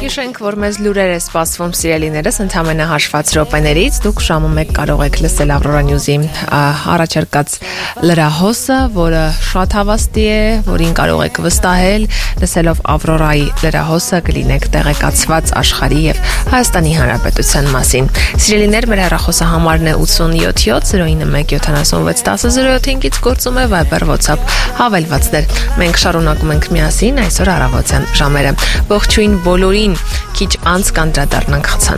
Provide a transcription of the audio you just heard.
Հիշենք, որ մեզ լուրեր է սպասվում սիրելիներս ընդամենը հաշված րոպեներից, դուք ժամում եք կարող եք լսել Aurora News-ի առաջարկած լրահոսը, որը շատ հավաստի է, որին կարող եք վստահել, լսելով Aurora-ի լրահոսը կլինեք տեղեկացված աշխարհի եւ Հայաստանի Հանրապետության մասին։ Սիրելիներ, մեր հեռախոսը համարն է 87-791-76-10-07-5-ից գործում է Viber, WhatsApp հավելվածներ։ Մենք շարունակում ենք միասին այսօր առավոտյան ժամերը։ Ողջույն բոլորին, քիչ անց կանդրադառնանք